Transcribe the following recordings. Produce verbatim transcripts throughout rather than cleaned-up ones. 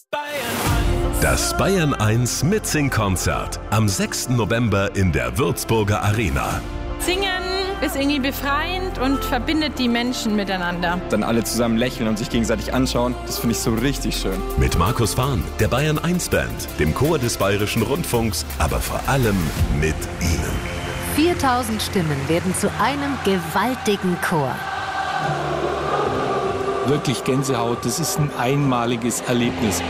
Das Bayern eins Mitsing-Konzert am sechsten November in der Würzburger Arena. Singen ist irgendwie befreiend und verbindet die Menschen miteinander. Dann alle zusammen lächeln und sich gegenseitig anschauen, das finde ich so richtig schön. Mit Markus Fahn, der Bayern eins Band, dem Chor des Bayerischen Rundfunks, aber vor allem mit Ihnen. viertausend Stimmen werden zu einem gewaltigen Chor. Wirklich Gänsehaut, das ist ein einmaliges Erlebnis.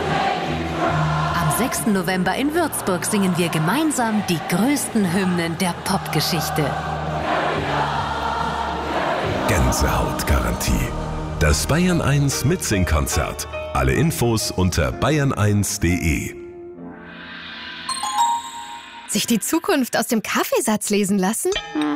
Am sechsten November in Würzburg singen wir gemeinsam die größten Hymnen der Popgeschichte. Gänsehautgarantie. Das Bayern eins Mitsing-Konzert. Alle Infos unter bayern eins punkt de. Sich die Zukunft aus dem Kaffeesatz lesen lassen?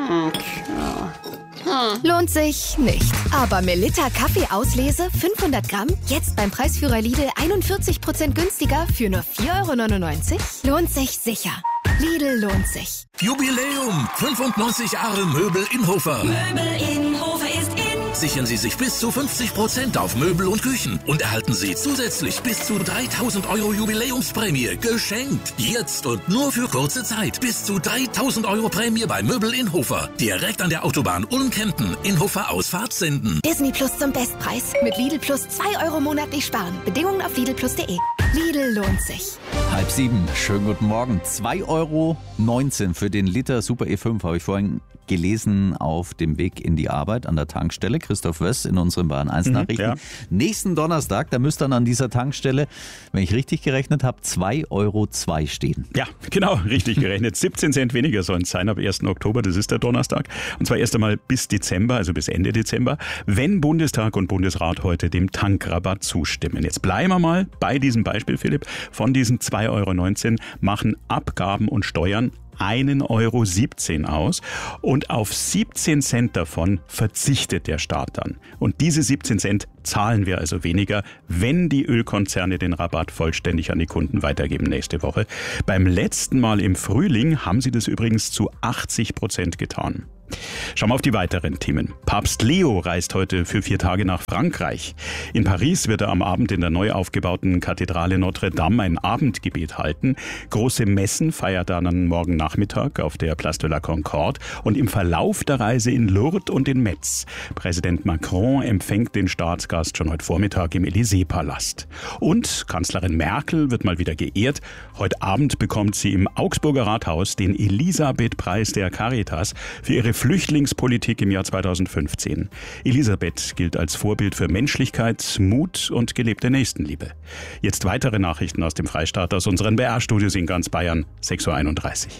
Lohnt sich nicht. Aber Melitta Kaffeeauslese fünfhundert Gramm, jetzt beim Preisführer Lidl einundvierzig Prozent günstiger für nur vier Euro neunundneunzig? Lohnt sich sicher. Lidl lohnt sich. Jubiläum! fünfundneunzig Jahre Möbel Inhofer. Möbel Inhofer ist in. Sichern Sie sich bis zu fünfzig Prozent auf Möbel und Küchen und erhalten Sie zusätzlich bis zu dreitausend Euro Jubiläumsprämie geschenkt. Jetzt und nur für kurze Zeit. Bis zu dreitausend Euro Prämie bei Möbel Inhofer. Direkt an der Autobahn Ulm-Kempten. Inhofer Ausfahrt Senden. Disney Plus zum Bestpreis. Mit Lidl Plus zwei Euro monatlich sparen. Bedingungen auf lidl plus punkt de. Lidl lohnt sich. Halb sieben, schönen guten Morgen. zwei Euro neunzehn für den Liter Super E fünf habe ich vorhin gelesen auf dem Weg in die Arbeit an der Tankstelle. Christoph Wöss in unseren Bayern eins Nachrichten. Mhm, ja. Nächsten Donnerstag, da müsste dann an dieser Tankstelle, wenn ich richtig gerechnet habe, zwei Euro zwei stehen. Ja, genau, richtig gerechnet. siebzehn Cent weniger sollen es sein ab ersten Oktober, das ist der Donnerstag. Und zwar erst einmal bis Dezember, also bis Ende Dezember, wenn Bundestag und Bundesrat heute dem Tankrabatt zustimmen. Jetzt bleiben wir mal bei diesem Beispiel, Philipp. Von diesen zwei Euro neunzehn machen Abgaben und Steuern einen Euro siebzehn aus und auf siebzehn Cent davon verzichtet der Staat dann. Und diese siebzehn Cent zahlen wir also weniger, wenn die Ölkonzerne den Rabatt vollständig an die Kunden weitergeben nächste Woche. Beim letzten Mal im Frühling haben sie das übrigens zu achtzig Prozent getan. Schauen wir auf die weiteren Themen. Papst Leo reist heute für vier Tage nach Frankreich. In Paris wird er am Abend in der neu aufgebauten Kathedrale Notre Dame ein Abendgebet halten. Große Messen feiert er dann morgen Nachmittag auf der Place de la Concorde und im Verlauf der Reise in Lourdes und in Metz. Präsident Macron empfängt den Staatsgast schon heute Vormittag im Élysée-Palast. Und Kanzlerin Merkel wird mal wieder geehrt. Heute Abend bekommt sie im Augsburger Rathaus den Elisabeth-Preis der Caritas für ihre Flüchtlingspolitik im Jahr zweitausendfünfzehn. Elisabeth gilt als Vorbild für Menschlichkeit, Mut und gelebte Nächstenliebe. Jetzt weitere Nachrichten aus dem Freistaat, aus unseren B R-Studios in ganz Bayern, sechs Uhr einunddreißig.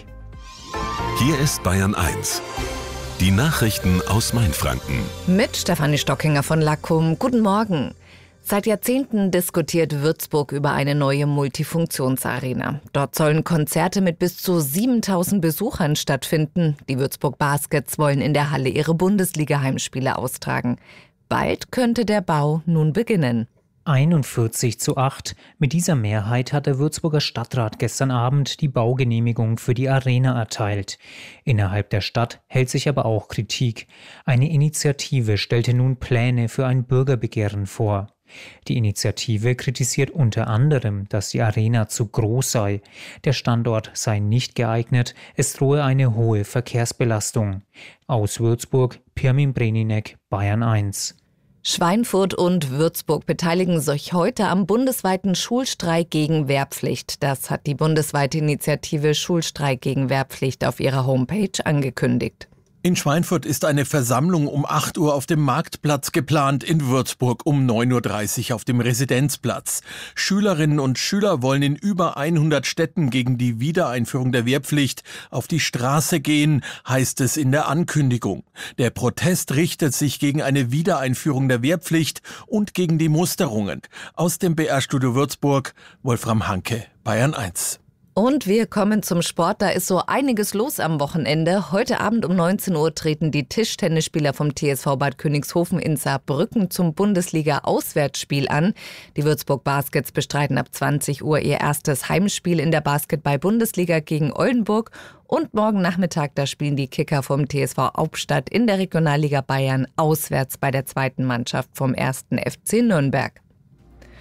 Hier ist Bayern eins. Die Nachrichten aus Mainfranken. Mit Stefanie Stockinger von Lackum. Guten Morgen. Seit Jahrzehnten diskutiert Würzburg über eine neue Multifunktionsarena. Dort sollen Konzerte mit bis zu siebentausend Besuchern stattfinden. Die Würzburg Baskets wollen in der Halle ihre Bundesliga-Heimspiele austragen. Bald könnte der Bau nun beginnen. einundvierzig zu acht. Mit dieser Mehrheit hat der Würzburger Stadtrat gestern Abend die Baugenehmigung für die Arena erteilt. Innerhalb der Stadt hält sich aber auch Kritik. Eine Initiative stellte nun Pläne für ein Bürgerbegehren vor. Die Initiative kritisiert unter anderem, dass die Arena zu groß sei. Der Standort sei nicht geeignet, es drohe eine hohe Verkehrsbelastung. Aus Würzburg, Pirmin Breninek, Bayern eins. Schweinfurt und Würzburg beteiligen sich heute am bundesweiten Schulstreik gegen Wehrpflicht. Das hat die bundesweite Initiative Schulstreik gegen Wehrpflicht auf ihrer Homepage angekündigt. In Schweinfurt ist eine Versammlung um acht Uhr auf dem Marktplatz geplant, in Würzburg um neun Uhr dreißig auf dem Residenzplatz. Schülerinnen und Schüler wollen in über hundert Städten gegen die Wiedereinführung der Wehrpflicht auf die Straße gehen, heißt es in der Ankündigung. Der Protest richtet sich gegen eine Wiedereinführung der Wehrpflicht und gegen die Musterungen. Aus dem B R-Studio Würzburg, Wolfram Hanke, Bayern eins. Und wir kommen zum Sport. Da ist so einiges los am Wochenende. Heute Abend um neunzehn Uhr treten die Tischtennisspieler vom T S V Bad Königshofen in Saarbrücken zum Bundesliga-Auswärtsspiel an. Die Würzburg Baskets bestreiten ab zwanzig Uhr ihr erstes Heimspiel in der Basketball-Bundesliga gegen Oldenburg. Und morgen Nachmittag, da spielen die Kicker vom T S V Hauptstadt in der Regionalliga Bayern auswärts bei der zweiten Mannschaft vom ersten F C Nürnberg.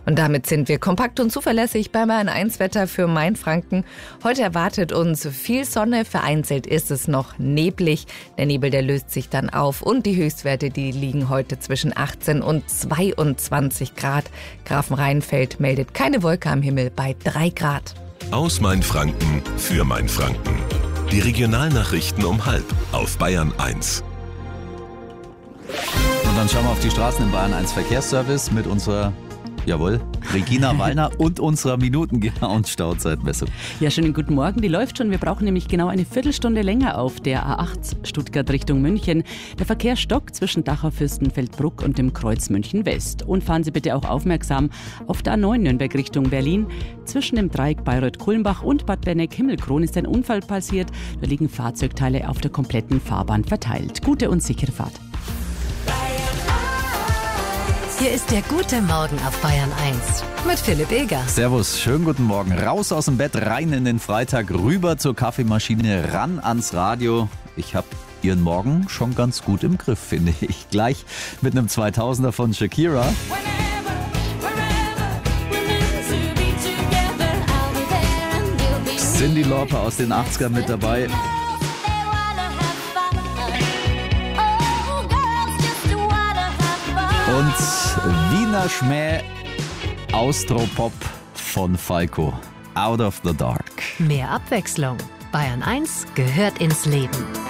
Und damit sind wir kompakt und zuverlässig bei Bayern eins Wetter für Mainfranken. Heute erwartet uns viel Sonne, vereinzelt ist es noch neblig. Der Nebel, der löst sich dann auf und die Höchstwerte, die liegen heute zwischen achtzehn und zweiundzwanzig Grad. Grafenrheinfeld meldet keine Wolke am Himmel bei drei Grad. Aus Mainfranken für Mainfranken. Die Regionalnachrichten um halb auf Bayern eins. Und dann schauen wir auf die Straßen im Bayern eins Verkehrsservice mit unserer, jawohl, Regina Wallner und unserer minutengenauen und Stauzeitmessung. Ja, schönen guten Morgen. Die läuft schon. Wir brauchen nämlich genau eine Viertelstunde länger auf der A acht Stuttgart Richtung München. Der Verkehr stockt zwischen Dachau, Fürstenfeldbruck und dem Kreuz München West. Und fahren Sie bitte auch aufmerksam auf der A neun Nürnberg Richtung Berlin. Zwischen dem Dreieck Bayreuth-Kulmbach und Bad Berneck-Himmelkron ist ein Unfall passiert. Da liegen Fahrzeugteile auf der kompletten Fahrbahn verteilt. Gute und sichere Fahrt. Hier ist der gute Morgen auf Bayern eins mit Philipp Eger. Servus, schönen guten Morgen. Raus aus dem Bett, rein in den Freitag, rüber zur Kaffeemaschine, ran ans Radio. Ich habe Ihren Morgen schon ganz gut im Griff, finde ich. Gleich mit einem zweitausender von Shakira. Cyndi Lauper aus den achtzigern mit dabei. Und Wiener Schmäh Austropop von Falco. Out of the Dark. Mehr Abwechslung. Bayern eins gehört ins Leben.